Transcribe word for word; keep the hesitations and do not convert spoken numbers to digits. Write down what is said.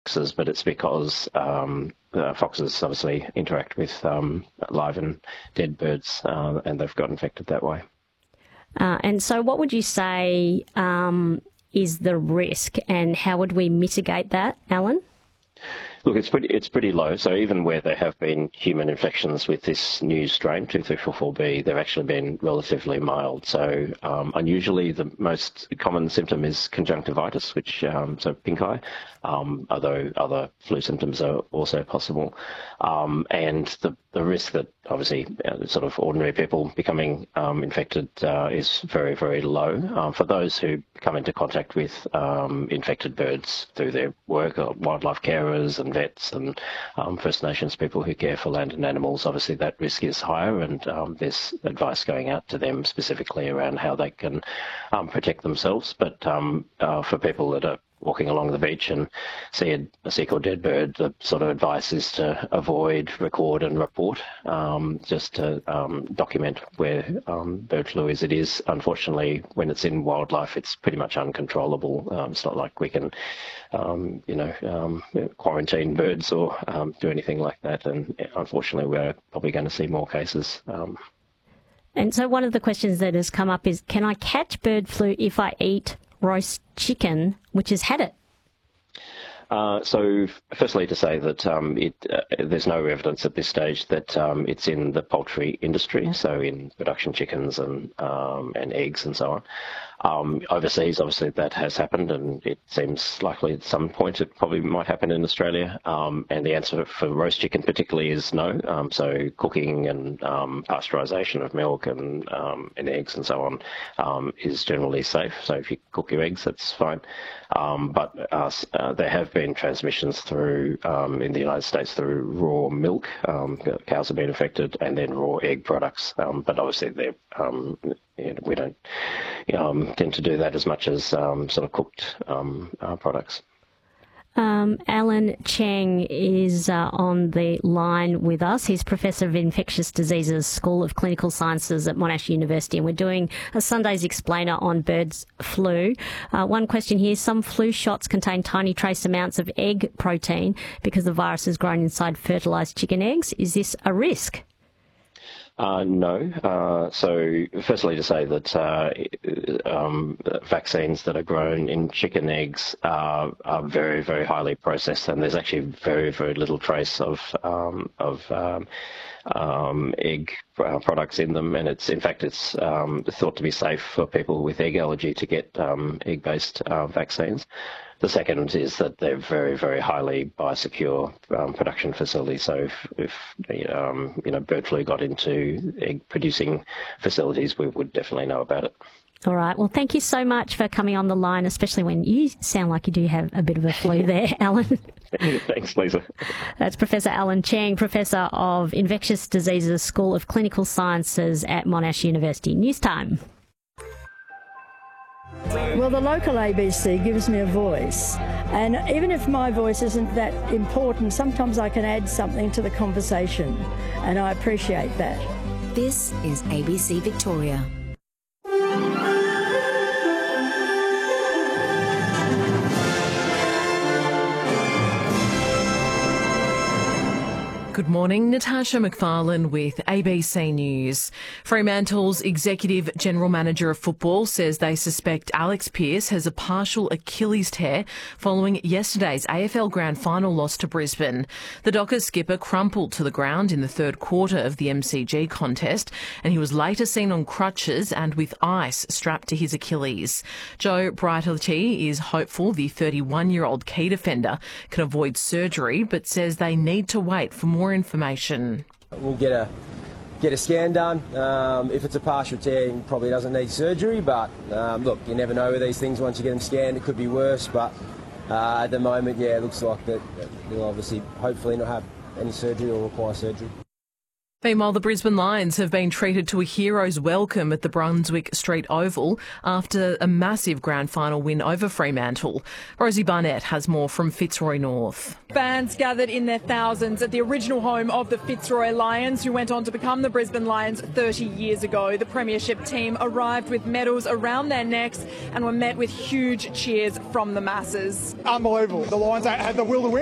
foxes, but it's because um, uh, foxes obviously interact with um, live and dead birds, uh, and they've got infected that way. Uh, and so what would you say um, is the risk, and how would we mitigate that, Alan? Look, it's pretty it's pretty low. So even where there have been human infections with this new strain, two three four four B, they've actually been relatively mild. So um, unusually, the most common symptom is conjunctivitis, which um, so pink eye, um, although other flu symptoms are also possible. Um, and the, the risk that obviously uh, sort of ordinary people becoming um, infected uh, is very, very low. Um, for those who come into contact with um, infected birds through their work, or wildlife carers and vets and um, First Nations people who care for land and animals, obviously that risk is higher, and um, there's advice going out to them specifically around how they can um, protect themselves. But um, uh, for people that are walking along the beach and see a, a sick or dead bird, the sort of advice is to avoid, record and report, um, just to um, document where um, bird flu is. It is, unfortunately, when it's in wildlife, it's pretty much uncontrollable. Um, it's not like we can, um, you know, um, quarantine birds or um, do anything like that. And unfortunately, we're probably going to see more cases. Um, and so one of the questions that has come up is, can I catch bird flu if I eat roast chicken which has had it? Uh, so, firstly, to say that um, it, uh, there's no evidence at this stage that um, it's in the poultry industry, so in production chickens and um, and eggs and so on. Um, overseas, obviously, that has happened, and it seems likely at some point it probably might happen in Australia. Um, and the answer for roast chicken particularly is no. Um, so cooking and um, pasteurisation of milk and um, and eggs and so on um, is generally safe. So if you cook your eggs, that's fine. Um, but uh, uh, there have been transmissions through um, in the United States through raw milk. Um, cows have been affected, and then raw egg products. Um, but obviously, they're um, you know, we don't um, tend to do that as much as um, sort of cooked um, uh, products. Um, Alan Cheng is uh, on the line with us. He's Professor of Infectious Diseases, School of Clinical Sciences at Monash University, and we're doing a Sunday's Explainer on birds flu. Uh, one question here, some flu shots contain tiny trace amounts of egg protein because the virus is grown inside fertilised chicken eggs. Is this a risk? Uh, no. Uh, so firstly to say that uh, um, vaccines that are grown in chicken eggs are, are very, very highly processed, and there's actually very, very little trace of um, of um, um, egg products in them, and it's in fact it's um, thought to be safe for people with egg allergy to get um, egg-based uh, vaccines. The second is that they're very, very highly biosecure um, production facilities. So if, if um, you know, bird flu got into egg-producing facilities, we would definitely know about it. All right. Well, thank you so much for coming on the line, especially when you sound like you do have a bit of a flu there, Alan. Thanks, Lisa. That's Professor Alan Cheng, Professor of Infectious Diseases, School of Clinical Sciences at Monash University. News time. Well, the local A B C gives me a voice, and even if my voice isn't that important, sometimes I can add something to the conversation, and I appreciate that. This is A B C Victoria. Good morning, Natasha McFarlane with A B C News. Fremantle's Executive General Manager of Football says they suspect Alex Pearce has a partial Achilles tear following yesterday's A F L Grand Final loss to Brisbane. The Dockers skipper crumpled to the ground in the third quarter of the M C G contest, and he was later seen on crutches and with ice strapped to his Achilles. Joe Brightlety is hopeful the thirty-one-year-old key defender can avoid surgery, but says they need to wait for more information. We'll get a get a scan done. Um, if it's a partial tear, it probably doesn't need surgery, but um, look, you never know with these things. Once you get them scanned, it could be worse, but uh, at the moment, yeah, it looks like that they'll obviously, hopefully not have any surgery or require surgery. Meanwhile, the Brisbane Lions have been treated to a hero's welcome at the Brunswick Street Oval after a massive grand final win over Fremantle. Rosie Barnett has more from Fitzroy North. Fans gathered in their thousands at the original home of the Fitzroy Lions, who went on to become the Brisbane Lions thirty years ago. The premiership team arrived with medals around their necks and were met with huge cheers from the masses. Unbelievable. The Lions had the will to win.